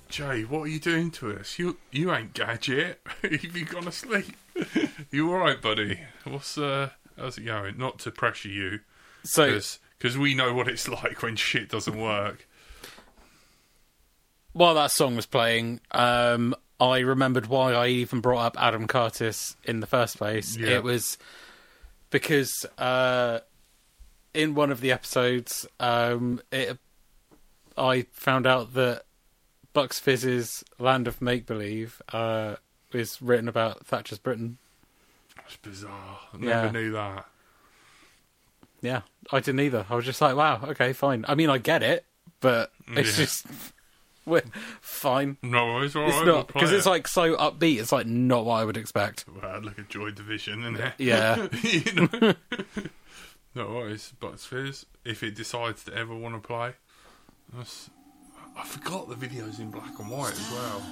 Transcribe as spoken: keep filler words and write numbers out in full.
Jay, what are you doing to us? You you ain't Gadget. Have you gone to sleep? You all right, buddy? What's uh, how's it going? Not to pressure you, So, because we know what it's like when shit doesn't work. while that song was playing, um, I remembered why I even brought up Adam Curtis in the first place. Yeah. It was because uh, in one of the episodes, um, it, I found out that Bucks Fizz's Land of Make Believe uh, is written about Thatcher's Britain. That's bizarre. I Yeah. never knew that. Yeah, I didn't either. I was just like, wow, okay, fine. I mean, I get it, but it's Yeah. just we're fine. No, it's all It's right. not we'll play because it's it. like so upbeat. It's like not what I would expect. Well, look at Joy Division, isn't it? Yeah. You know? No worries, Bucks Fizz. If it decides to ever want to play, that's... I forgot the video's in black and white as well.